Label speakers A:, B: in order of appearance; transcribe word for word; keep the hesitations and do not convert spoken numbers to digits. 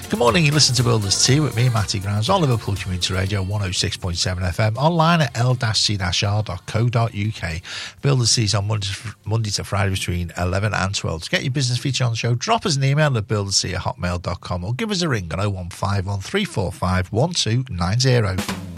A: Good morning, you listen to Builders Tea with me, Matty Grimes, on Liverpool Community Radio one oh six point seven F M, online at l c r dot co dot u k. Builders Tea is on Monday to, Monday to Friday between eleven and twelve. To get your business feature on the show, drop us an email at builderstea at hotmail dot com or give us a ring on oh one five one, three four five, one two nine zero.